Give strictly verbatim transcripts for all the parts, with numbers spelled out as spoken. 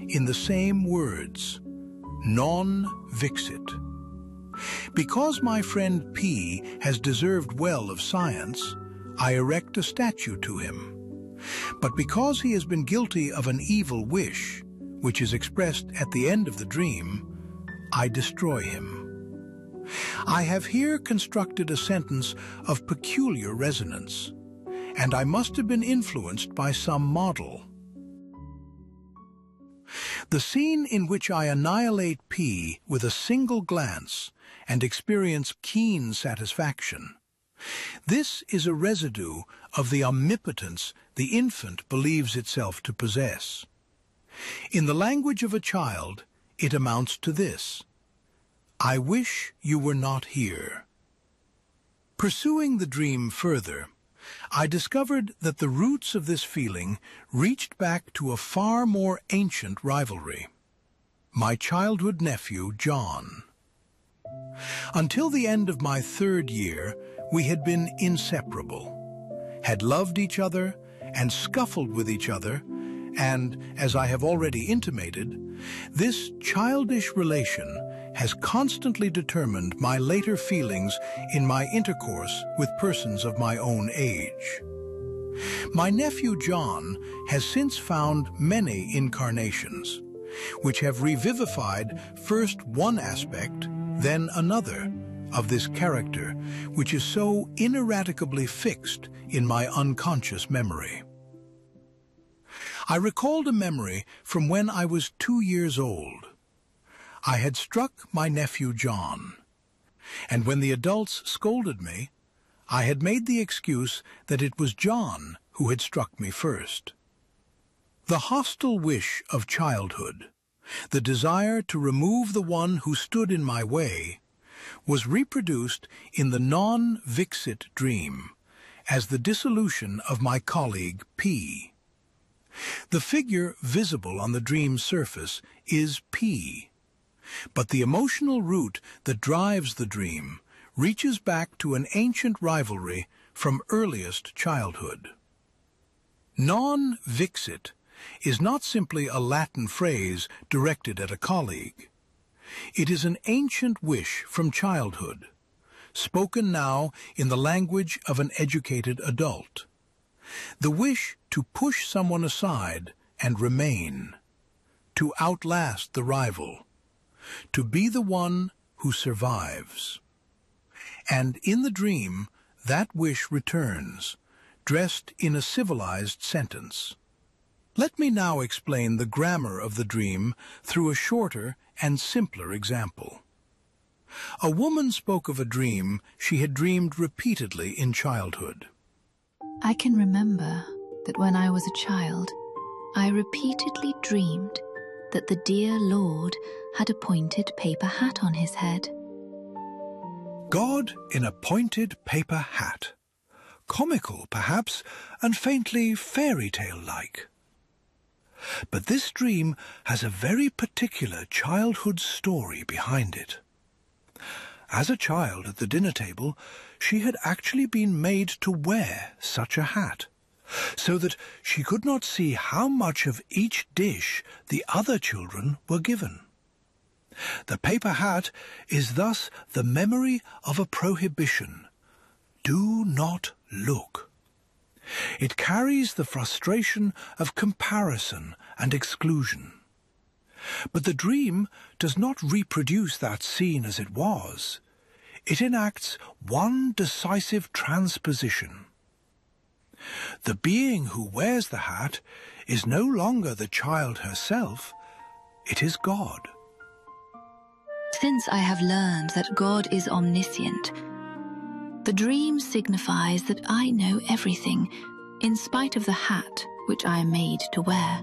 in the same words, non vixit. Because my friend P has deserved well of science, I erect a statue to him. But because he has been guilty of an evil wish, which is expressed at the end of the dream, I destroy him. I have here constructed a sentence of peculiar resonance, and I must have been influenced by some model. The scene in which I annihilate P with a single glance and experience keen satisfaction. This is a residue of the omnipotence the infant believes itself to possess. In the language of a child, it amounts to this: I wish you were not here. Pursuing the dream further, I discovered that the roots of this feeling reached back to a far more ancient rivalry. My childhood nephew, John. Until the end of my third year, we had been inseparable, had loved each other and scuffled with each other, and, as I have already intimated, this childish relation has constantly determined my later feelings in my intercourse with persons of my own age. My nephew John has since found many incarnations, which have revivified first one aspect, then another, of this character, which is so ineradicably fixed in my unconscious memory. I recalled a memory from when I was two years old. I had struck my nephew John, and when the adults scolded me, I had made the excuse that it was John who had struck me first. The hostile wish of childhood, the desire to remove the one who stood in my way, was reproduced in the non-vixit dream as the dissolution of my colleague P. The figure visible on the dream's surface is P, but the emotional root that drives the dream reaches back to an ancient rivalry from earliest childhood. Non-vixit is not simply a Latin phrase directed at a colleague. It is an ancient wish from childhood, spoken now in the language of an educated adult. The wish to push someone aside and remain, to outlast the rival, to be the one who survives. And in the dream, that wish returns, dressed in a civilized sentence. Let me now explain the grammar of the dream through a shorter and simpler example. A woman spoke of a dream she had dreamed repeatedly in childhood. I can remember that when I was a child, I repeatedly dreamed that the dear Lord had a pointed paper hat on his head. God in a pointed paper hat. Comical, perhaps, and faintly fairy tale-like. But this dream has a very particular childhood story behind it. As a child at the dinner table, she had actually been made to wear such a hat, so that she could not see how much of each dish the other children were given. The paper hat is thus the memory of a prohibition. Do not look. It carries the frustration of comparison and exclusion. But the dream does not reproduce that scene as it was. It enacts one decisive transposition. The being who wears the hat is no longer the child herself, it is God. Since I have learned that God is omniscient, the dream signifies that I know everything, in spite of the hat which I am made to wear.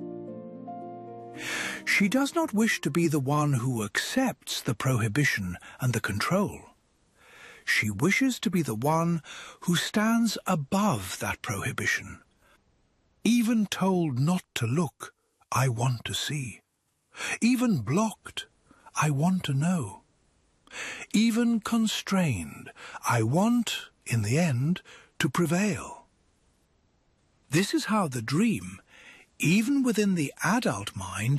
She does not wish to be the one who accepts the prohibition and the control. She wishes to be the one who stands above that prohibition. Even told not to look, I want to see. Even blocked, I want to know. Even constrained, I want, in the end, to prevail. This is how the dream, even within the adult mind,